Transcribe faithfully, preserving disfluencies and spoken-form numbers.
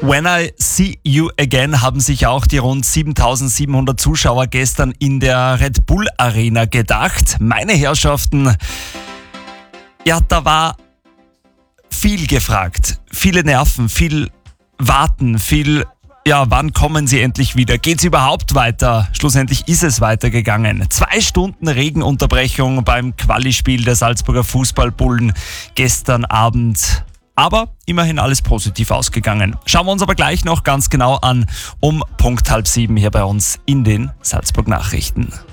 When I See You Again haben sich auch die rund siebentausendsiebenhundert Zuschauer gestern in der Red Bull Arena gedacht. Meine Herrschaften, ja, da war viel gefragt, viele Nerven, viel Warten, viel, ja, wann kommen sie endlich wieder? Geht's überhaupt weiter? Schlussendlich ist es weitergegangen. Zwei Stunden Regenunterbrechung beim Quali-Spiel der Salzburger Fußballbullen gestern Abend. Aber immerhin alles positiv ausgegangen. Schauen wir uns aber gleich noch ganz genau an um Punkt halb sieben hier bei uns in den Salzburg Nachrichten.